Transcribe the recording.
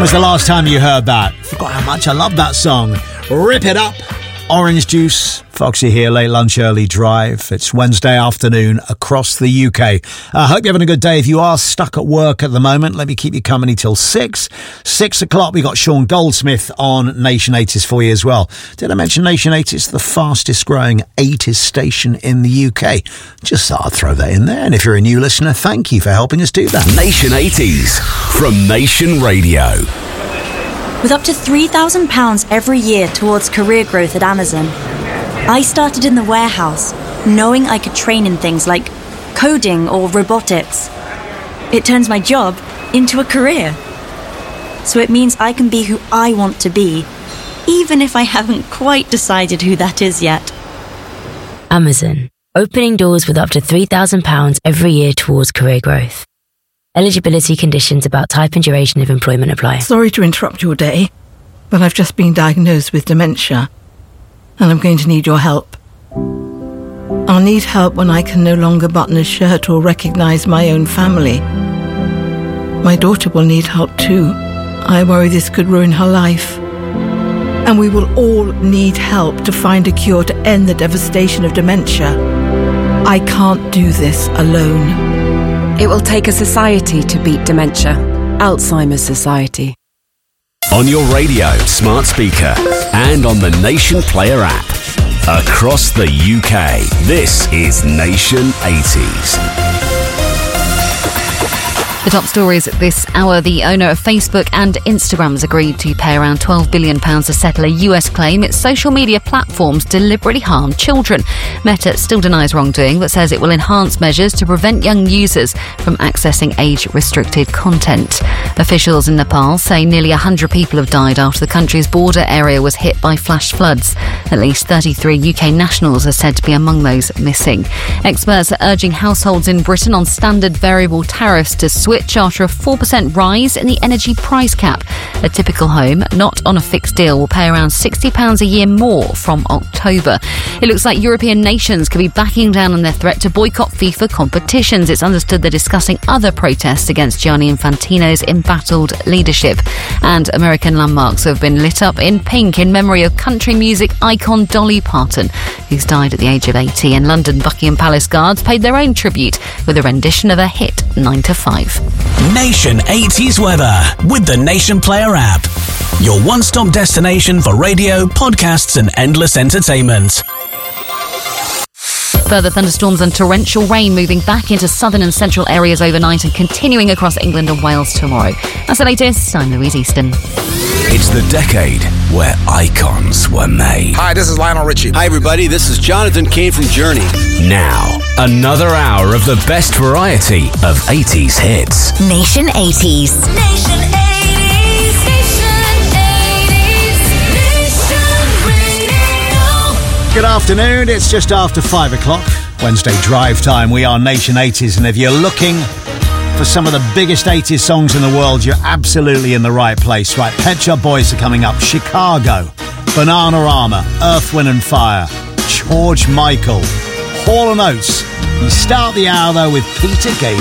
was the last time you heard that? Forgot how much I love that song. Rip It Up. Orange Juice, Foxy here, late lunch, early drive. It's Wednesday afternoon across the UK. I hope you're having a good day. If you are stuck at work at the moment, let me keep you company till 6. 6 o'clock, we got Sean Goldsmith on Nation 80s for you as well. Did I mention Nation 80s, the fastest growing 80s station in the UK? Just thought I'd throw that in there. And if you're a new listener, thank you for helping us do that. Nation 80s from Nation Radio. With up to £3,000 every year towards career growth at Amazon, I started in the warehouse, knowing I could train in things like coding or robotics. It turns my job into a career. So it means I can be who I want to be, even if I haven't quite decided who that is yet. Amazon, opening doors with up to £3,000 every year towards career growth. Eligibility conditions about type and duration of employment apply. Sorry to interrupt your day, but I've just been diagnosed with dementia, and I'm going to need your help. I'll need help when I can no longer button a shirt or recognise my own family. My daughter will need help too. I worry this could ruin her life. And we will all need help to find a cure to end the devastation of dementia. I can't do this alone. It will take a society to beat dementia. Alzheimer's Society. On your radio, smart speaker, and on the Nation Player app. Across the UK, this is Nation 80s. The top stories at this hour. The owner of Facebook and Instagram has agreed to pay around £12 billion to settle a US claim its social media platforms deliberately harm children. Meta still denies wrongdoing, but says it will enhance measures to prevent young users from accessing age-restricted content. Officials in Nepal say nearly 100 people have died after the country's border area was hit by flash floods. At least 33 UK nationals are said to be among those missing. Experts are urging households in Britain on standard variable tariffs to switch after a 4% rise in the energy price cap. A typical home, not on a fixed deal, will pay around £60 a year more from October. It looks like European nations could be backing down on their threat to boycott FIFA competitions. It's understood they're discussing other protests against Gianni Infantino's embattled leadership. And American landmarks have been lit up in pink in memory of country music icon Dolly Parton, who's died at the age of 80. And London Buckingham Palace guards paid their own tribute with a rendition of her hit 9 to 5. Nation 80s weather with the Nation Player app. Your one-stop destination for radio, podcasts and endless entertainment. Further thunderstorms and torrential rain moving back into southern and central areas overnight and continuing across England and Wales tomorrow. That's the latest. I'm Louise Easton. It's the decade where icons were made. Hi, this is Lionel Richie. Hi, everybody. This is Jonathan Cain from Journey. Now, another hour of the best variety of 80s hits. Nation 80s. Nation 80s. Nation 80s. Nation Radio. Good afternoon. It's just after 5 o'clock. Wednesday drive time. We are Nation 80s. And if you're looking for some of the biggest 80s songs in the world, you're absolutely in the right place. Right, Pet Shop Boys are coming up. Chicago, Bananarama, Earth, Wind and Fire, George Michael, Hall & Oates. We start the hour, though, with Peter Gabriel.